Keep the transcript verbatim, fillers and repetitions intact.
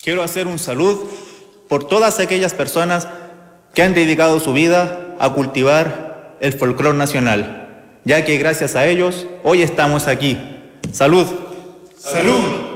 Quiero hacer un salud por todas aquellas personas que han dedicado su vida a cultivar el folclore nacional, ya que gracias a ellos hoy estamos aquí. ¡Salud! ¡Salud!